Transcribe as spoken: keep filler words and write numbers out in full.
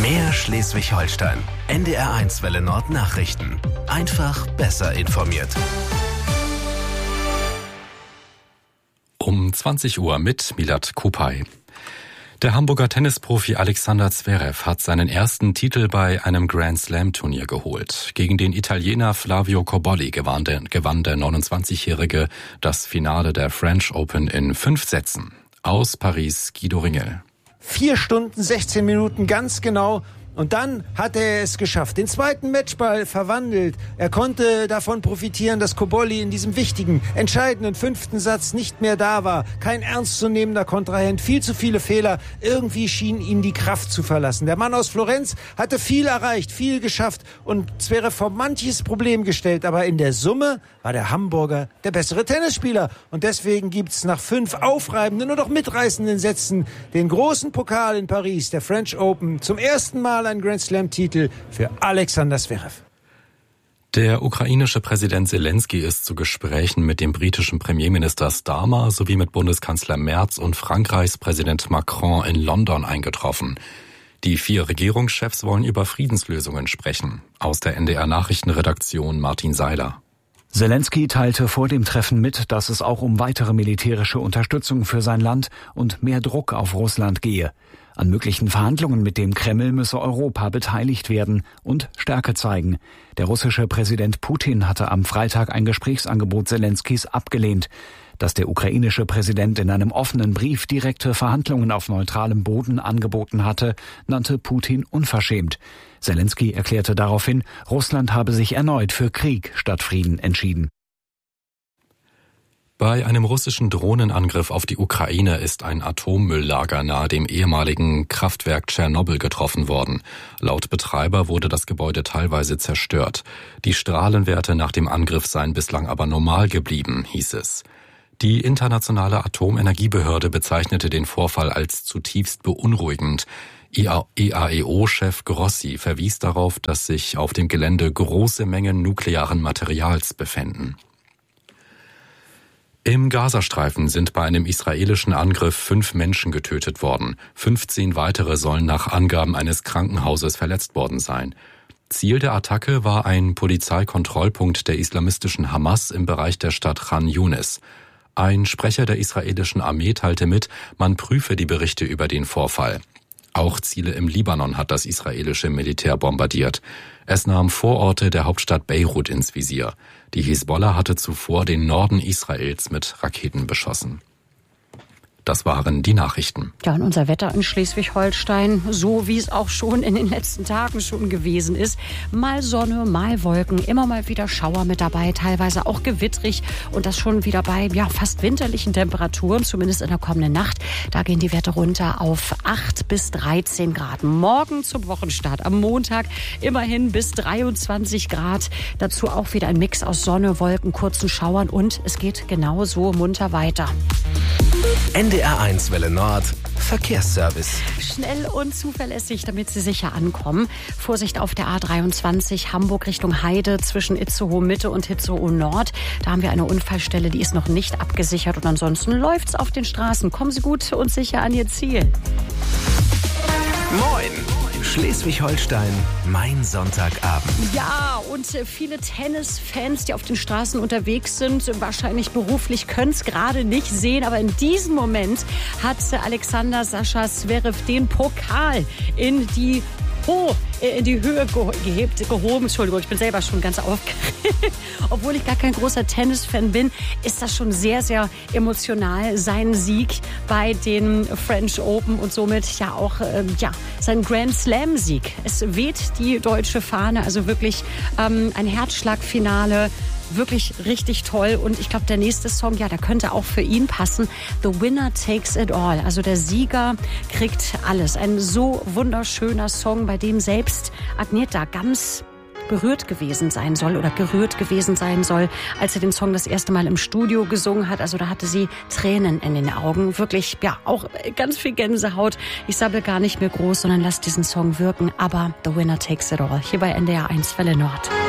Mehr Schleswig-Holstein. N D R eins Welle Nord Nachrichten. Einfach besser informiert. Um zwanzig Uhr mit Milad Kupay. Der Hamburger Tennisprofi Alexander Zverev hat seinen ersten Titel bei einem Grand-Slam-Turnier geholt. Gegen den Italiener Flavio Cobolli gewann der, gewann der neunundzwanzigjährige das Finale der French Open in fünf Sätzen. Aus Paris Guido Ringel. Vier Stunden, sechzehn Minuten ganz genau. Und dann hat er es geschafft. Den zweiten Matchball verwandelt. Er konnte davon profitieren, dass Cobolli in diesem wichtigen, entscheidenden fünften Satz nicht mehr da war. Kein ernstzunehmender Kontrahent, viel zu viele Fehler. Irgendwie schien ihn die Kraft zu verlassen. Der Mann aus Florenz hatte viel erreicht, viel geschafft und Zverev vor manches Problem gestellt. Aber in der Summe war der Hamburger der bessere Tennisspieler. Und deswegen gibt's nach fünf aufreibenden und auch mitreißenden Sätzen den großen Pokal in Paris, der French Open, zum ersten Mal ein Grand-Slam-Titel für Alexander Zverev. Der ukrainische Präsident Zelensky ist zu Gesprächen mit dem britischen Premierminister Starmer sowie mit Bundeskanzler Merz und Frankreichs Präsident Macron in London eingetroffen. Die vier Regierungschefs wollen über Friedenslösungen sprechen. Aus der N D R-Nachrichtenredaktion Martin Seiler. Zelensky teilte vor dem Treffen mit, dass es auch um weitere militärische Unterstützung für sein Land und mehr Druck auf Russland gehe. An möglichen Verhandlungen mit dem Kreml müsse Europa beteiligt werden und Stärke zeigen. Der russische Präsident Putin hatte am Freitag ein Gesprächsangebot Zelenskys abgelehnt. Dass der ukrainische Präsident in einem offenen Brief direkte Verhandlungen auf neutralem Boden angeboten hatte, nannte Putin unverschämt. Zelensky erklärte daraufhin, Russland habe sich erneut für Krieg statt Frieden entschieden. Bei einem russischen Drohnenangriff auf die Ukraine ist ein Atommülllager nahe dem ehemaligen Kraftwerk Tschernobyl getroffen worden. Laut Betreiber wurde das Gebäude teilweise zerstört. Die Strahlenwerte nach dem Angriff seien bislang aber normal geblieben, hieß es. Die internationale Atomenergiebehörde bezeichnete den Vorfall als zutiefst beunruhigend. E A E O-Chef Grossi verwies darauf, dass sich auf dem Gelände große Mengen nuklearen Materials befänden. Im Gazastreifen sind bei einem israelischen Angriff fünf Menschen getötet worden. fünfzehn weitere sollen nach Angaben eines Krankenhauses verletzt worden sein. Ziel der Attacke war ein Polizeikontrollpunkt der islamistischen Hamas im Bereich der Stadt Khan Yunis. Ein Sprecher der israelischen Armee teilte mit, man prüfe die Berichte über den Vorfall. Auch Ziele im Libanon hat das israelische Militär bombardiert. Es nahm Vororte der Hauptstadt Beirut ins Visier. Die Hisbollah hatte zuvor den Norden Israels mit Raketen beschossen. Das waren die Nachrichten. Ja, und unser Wetter in Schleswig-Holstein, so wie es auch schon in den letzten Tagen schon gewesen ist. Mal Sonne, mal Wolken, immer mal wieder Schauer mit dabei, teilweise auch gewittrig. Und das schon wieder bei ja, fast winterlichen Temperaturen, zumindest in der kommenden Nacht. Da gehen die Werte runter auf acht bis dreizehn Grad. Morgen zum Wochenstart am Montag immerhin bis dreiundzwanzig Grad. Dazu auch wieder ein Mix aus Sonne, Wolken, kurzen Schauern und es geht genauso munter weiter. N D R eins Welle Nord Verkehrsservice. Schnell und zuverlässig, damit Sie sicher ankommen. Vorsicht auf der A dreiundzwanzig Hamburg Richtung Heide zwischen Itzehoe Mitte und Itzehoe Nord. Da haben wir eine Unfallstelle, die ist noch nicht abgesichert und ansonsten läuft's auf den Straßen. Kommen Sie gut und sicher an Ihr Ziel. Moin! Schleswig-Holstein, mein Sonntagabend. Ja, und viele Tennisfans, die auf den Straßen unterwegs sind, wahrscheinlich beruflich, können es gerade nicht sehen. Aber in diesem Moment hat Alexander Sascha Zverev den Pokal in die Oh, in die Höhe gehebt, gehoben. Entschuldigung, ich bin selber schon ganz aufgeregt. Obwohl ich gar kein großer Tennisfan bin, ist das schon sehr, sehr emotional. Sein Sieg bei den French Open und somit ja auch ähm, ja, sein Grand Slam-Sieg. Es weht die deutsche Fahne, also wirklich ähm, ein Herzschlagfinale. Wirklich richtig toll und ich glaube, der nächste Song, ja, der könnte auch für ihn passen. The Winner Takes It All, also der Sieger kriegt alles. Ein so wunderschöner Song, bei dem selbst Agneta ganz berührt gewesen sein soll oder gerührt gewesen sein soll, als sie den Song das erste Mal im Studio gesungen hat. Also da hatte sie Tränen in den Augen. Wirklich, ja, auch ganz viel Gänsehaut. Ich sabbel gar nicht mehr groß, sondern lass diesen Song wirken. Aber The Winner Takes It All. Hier bei N D R eins Welle Nord.